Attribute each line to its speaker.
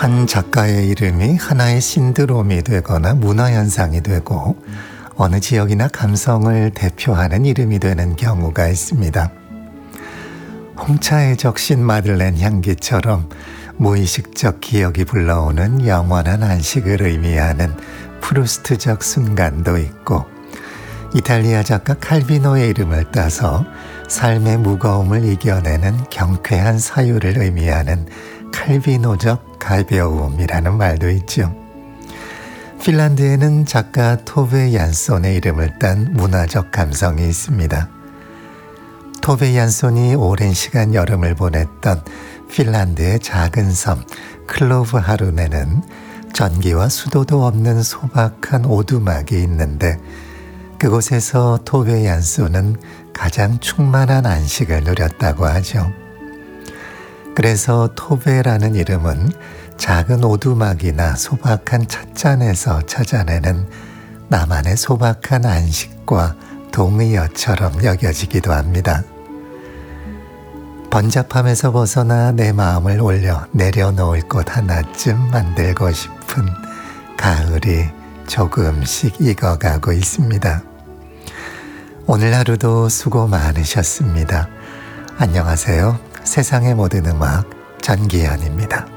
Speaker 1: 한 작가의 이름이 하나의 신드롬이 되거나 문화현상이 되고 어느 지역이나 감성을 대표하는 이름이 되는 경우가 있습니다. 홍차에 적신 마들렌 향기처럼 무의식적 기억이 불러오는 영원한 안식을 의미하는 프루스트적 순간도 있고, 이탈리아 작가 칼비노의 이름을 따서 삶의 무거움을 이겨내는 경쾌한 사유를 의미하는 칼비노적 가벼움이라는 말도 있죠. 핀란드에는 작가 토베 얀손의 이름을 딴 문화적 감성이 있습니다. 토베 얀손이 오랜 시간 여름을 보냈던 핀란드의 작은 섬 클로브 하룬에는 전기와 수도도 없는 소박한 오두막이 있는데, 그곳에서 토베 얀손은 가장 충만한 안식을 누렸다고 하죠. 그래서 토베라는 이름은 작은 오두막이나 소박한 찻잔에서 찾아내는 나만의 소박한 안식과 동의어처럼 여겨지기도 합니다. 번잡함에서 벗어나 내 마음을 올려 내려놓을 곳 하나쯤 만들고 싶은 가을이 조금씩 익어가고 있습니다. 오늘 하루도 수고 많으셨습니다. 안녕하세요. 세상의 모든 음악 전기현입니다.